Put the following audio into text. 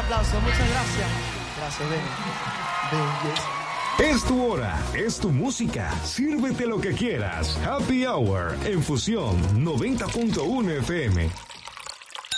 aplauso. Muchas gracias. Gracias, Ben. Es tu hora, es tu música. Sírvete lo que quieras. Happy Hour en Fusión 90.1 FM.